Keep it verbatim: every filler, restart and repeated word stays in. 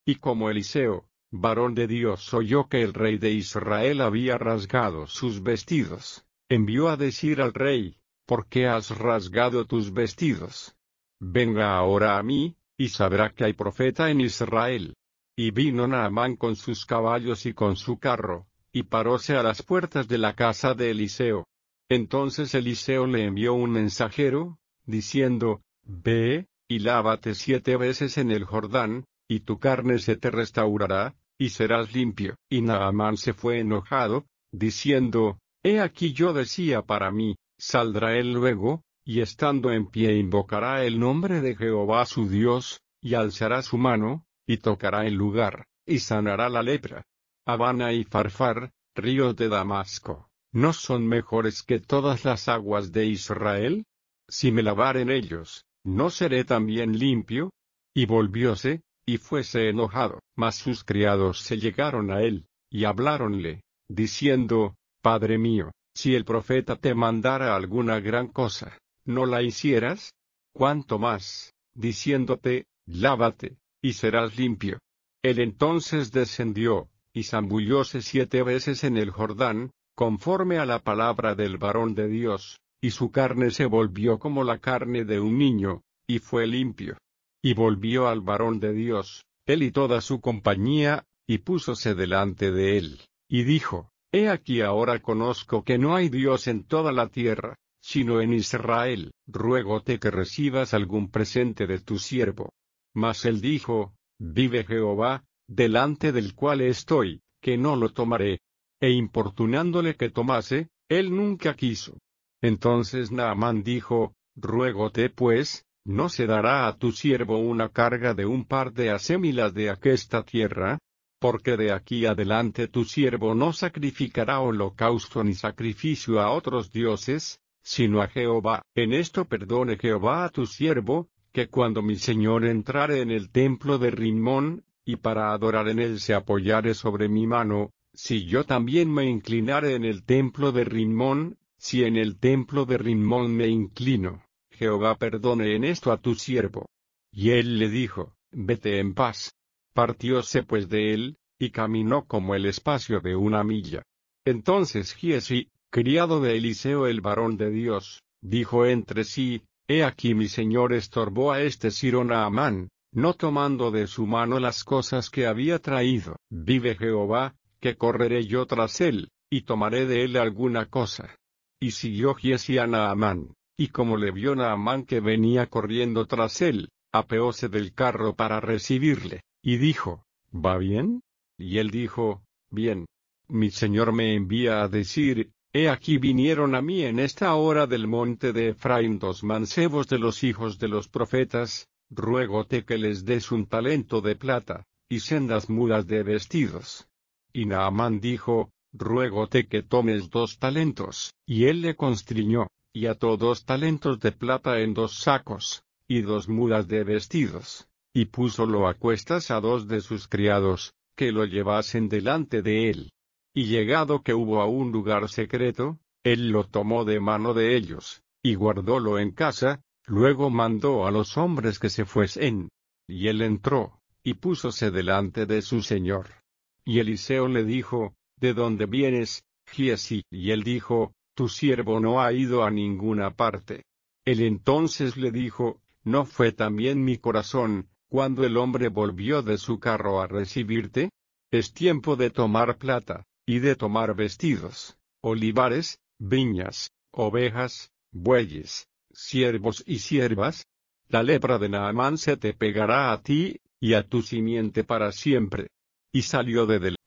Y como Eliseo, varón de Dios, oyó que el rey de Israel había rasgado sus vestidos, envió a decir al rey: ¿por qué has rasgado tus vestidos? Venga ahora a mí, y sabrá que hay profeta en Israel. Y vino Naamán con sus caballos y con su carro, y paróse a las puertas de la casa de Eliseo. Entonces Eliseo le envió un mensajero, diciendo: Ve, y lávate siete veces en el Jordán, y tu carne se te restaurará, y serás limpio. Y Naamán se fue enojado, diciendo: He aquí yo decía para mí: saldrá él luego, y estando en pie invocará el nombre de Jehová su Dios, y alzará su mano, y tocará el lugar, y sanará la lepra. Abana y Farfar, ríos de Damasco, ¿no son mejores que todas las aguas de Israel? Si me lavare en ellos, ¿no seré también limpio? Y volvióse, y fuese enojado. Mas sus criados se llegaron a él, y habláronle, diciendo: Padre mío, si el profeta te mandara alguna gran cosa, ¿no la hicieras? ¿Cuánto más, diciéndote: lávate, y serás limpio? Él entonces descendió, y zambullóse siete veces en el Jordán, conforme a la palabra del varón de Dios, y su carne se volvió como la carne de un niño, y fue limpio. Y volvió al varón de Dios, él y toda su compañía, y púsose delante de él, y dijo: He aquí ahora conozco que no hay Dios en toda la tierra, sino en Israel. Ruégote que recibas algún presente de tu siervo. Mas él dijo: Vive Jehová, delante del cual estoy, que no lo tomaré. E importunándole que tomase, él nunca quiso. Entonces Naamán dijo: Ruégote pues, ¿no se dará a tu siervo una carga de un par de asémilas de aquesta tierra? Porque de aquí adelante tu siervo no sacrificará holocausto ni sacrificio a otros dioses, sino a Jehová. En esto perdone Jehová a tu siervo, que cuando mi señor entrare en el templo de Rimón, y para adorar en él se apoyare sobre mi mano, si yo también me inclinare en el templo de Rimón, si en el templo de Rimón me inclino, Jehová perdone en esto a tu siervo. Y él le dijo: Vete en paz. Partióse pues de él, y caminó como el espacio de una milla. Entonces Giezi, criado de Eliseo el varón de Dios, dijo entre sí: He aquí mi señor estorbó a este Siro Naamán, no tomando de su mano las cosas que había traído. Vive Jehová, que correré yo tras él, y tomaré de él alguna cosa. Y siguió Giezi a Naamán, y como le vio Naamán que venía corriendo tras él, apeóse del carro para recibirle, y dijo: ¿Va bien? Y él dijo: Bien. Mi señor me envía a decir: He aquí vinieron a mí en esta hora del monte de Efraín dos mancebos de los hijos de los profetas, ruégote que les des un talento de plata, y sendas mudas de vestidos. Y Naamán dijo: Ruégote que tomes dos talentos. Y él le constriñó, y ató dos talentos de plata en dos sacos, y dos mudas de vestidos, y púsolo a cuestas a dos de sus criados, que lo llevasen delante de él. Y llegado que hubo a un lugar secreto, él lo tomó de mano de ellos, y guardólo en casa. Luego mandó a los hombres que se fuesen. Y él entró, y púsose delante de su señor. Y Eliseo le dijo: ¿De dónde vienes, Giezi? Y él dijo: Tu siervo no ha ido a ninguna parte. Él entonces le dijo: ¿No fue también mi corazón, cuando el hombre volvió de su carro a recibirte? Es tiempo de tomar plata, y de tomar vestidos, olivares, viñas, ovejas, bueyes, siervos y siervas. La lepra de Naamán se te pegará a ti, y a tu simiente para siempre. Y salió de delante